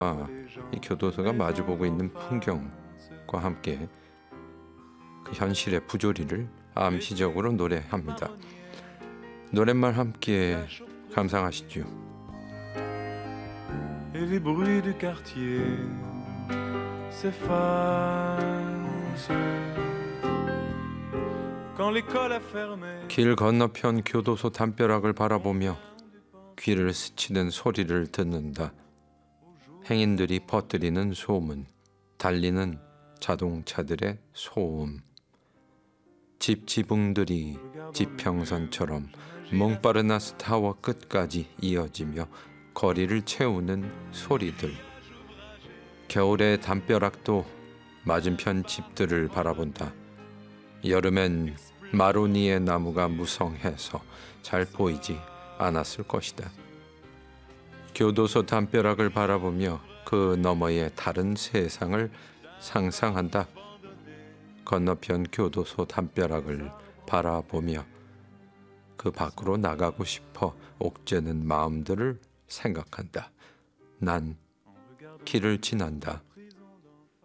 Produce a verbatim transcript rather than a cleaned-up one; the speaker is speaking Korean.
이 교도소가 마주보고 있는 풍경과 함께 그 현실의 부조리를 암시적으로 노래합니다. 노랫말 함께 감상하시죠. Et les bruits du quartier s'effacent quand l'école a fermé. 길 건너편 교도소 담벼락을 바라보며 귀를 스치는 소리를 듣는다. 행인들이 퍼뜨리는 소문, 달리는 자동차들의 소음, 집 지붕들이 지평선처럼 몽파르나스 타워 끝까지 이어지며 거리를 채우는 소리들. 겨울의 담벼락도 맞은편 집들을 바라본다. 여름엔 마로니에 나무가 무성해서 잘 보이지 않았을 것이다. 교도소 담벼락을 바라보며 그 너머의 다른 세상을 상상한다. 건너편 교도소 담벼락을 바라보며 그 밖으로 나가고 싶어 옥죄는 마음들을 생각한다. 난 길을 지난다.